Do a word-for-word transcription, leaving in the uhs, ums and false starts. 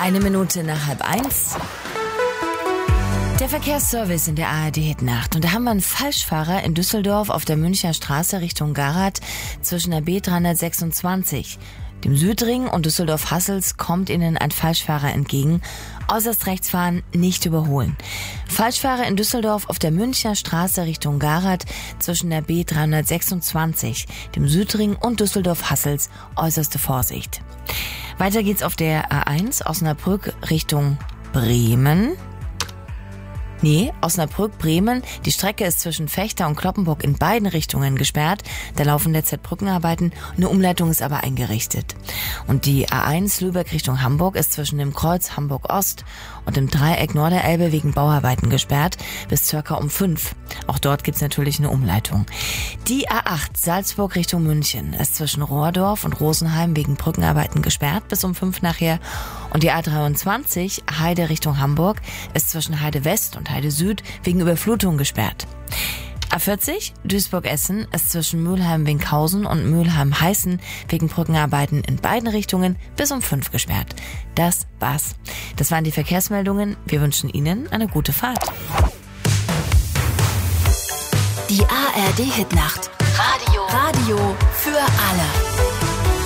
Eine Minute nach halb eins. Der Verkehrsservice in der A R D-Hitnacht. Und da haben wir einen Falschfahrer in Düsseldorf auf der Münchner Straße Richtung Garath zwischen der B dreihundertsechsundzwanzig. Dem Südring und Düsseldorf-Hassels kommt Ihnen ein Falschfahrer entgegen. Äußerst rechts fahren, nicht überholen. Falschfahrer in Düsseldorf auf der Münchner Straße Richtung Garath zwischen der B dreihundertsechsundzwanzig, dem Südring und Düsseldorf-Hassels. Äußerste Vorsicht. Weiter geht's auf der A eins Osnabrück Richtung Bremen. Nee, Osnabrück, Bremen. Die Strecke ist zwischen Vechta und Cloppenburg in beiden Richtungen gesperrt. Da laufen derzeit Brückenarbeiten. Eine Umleitung ist aber eingerichtet. Und die A eins Lübeck Richtung Hamburg ist zwischen dem Kreuz Hamburg-Ost und dem Dreieck Norderelbe wegen Bauarbeiten gesperrt bis circa um fünf. Auch dort gibt's natürlich eine Umleitung. Die A acht Salzburg Richtung München ist zwischen Rohrdorf und Rosenheim wegen Brückenarbeiten gesperrt bis um fünf nachher. Und die A dreiundzwanzig Heide Richtung Hamburg ist zwischen Heide West und Heide Süd wegen Überflutung gesperrt. A vierzig Duisburg-Essen ist zwischen Mülheim-Winkhausen und Mülheim-Heißen wegen Brückenarbeiten in beiden Richtungen bis um fünf gesperrt. Das war's. Das waren die Verkehrsmeldungen. Wir wünschen Ihnen eine gute Fahrt. Die A R D-Hitnacht. Radio. Radio für alle.